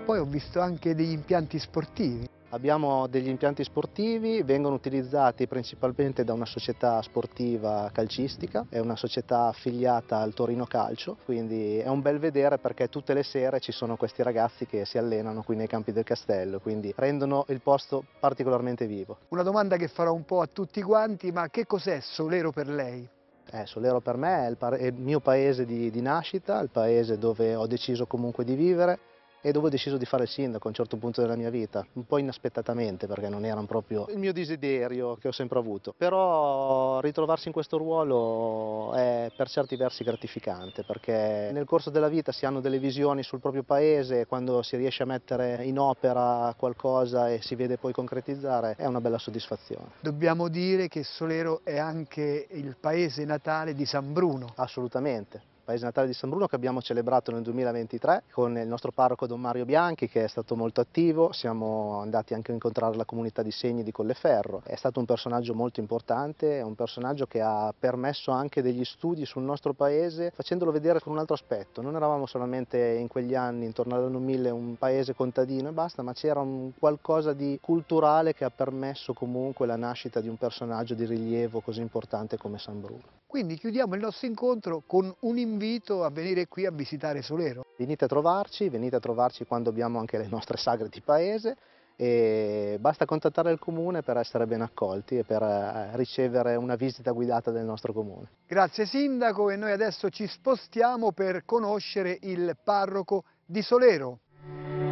poi ho visto anche degli impianti sportivi. Abbiamo degli impianti sportivi, vengono utilizzati principalmente da una società sportiva calcistica, è una società affiliata al Torino Calcio, quindi è un bel vedere perché tutte le sere ci sono questi ragazzi che si allenano qui nei campi del castello, quindi rendono il posto particolarmente vivo. Una domanda che farò un po' a tutti quanti, ma che cos'è Solero per lei? Solero per me è il mio paese di nascita, il paese dove ho deciso comunque di vivere e dove ho deciso di fare il sindaco a un certo punto della mia vita, un po' inaspettatamente perché non era proprio il mio desiderio che ho sempre avuto, però ritrovarsi in questo ruolo è per certi versi gratificante perché nel corso della vita si hanno delle visioni sul proprio paese e quando si riesce a mettere in opera qualcosa e si vede poi concretizzare è una bella soddisfazione. Dobbiamo dire che Solero è anche il paese natale di San Bruno. Assolutamente. Paese natale di San Bruno che abbiamo celebrato nel 2023 con il nostro parroco Don Mario Bianchi che è stato molto attivo, siamo andati anche a incontrare la comunità di Segni di Colleferro, è stato un personaggio molto importante, è un personaggio che ha permesso anche degli studi sul nostro paese facendolo vedere con un altro aspetto, non eravamo solamente in quegli anni intorno all'anno 1000 un paese contadino e basta, ma c'era un qualcosa di culturale che ha permesso comunque la nascita di un personaggio di rilievo così importante come San Bruno. Quindi chiudiamo il nostro incontro con un invito a venire qui a visitare Solero. Venite a trovarci quando abbiamo anche le nostre sagre di paese e basta contattare il comune per essere ben accolti e per ricevere una visita guidata del nostro comune. Grazie Sindaco e noi adesso ci spostiamo per conoscere il parroco di Solero.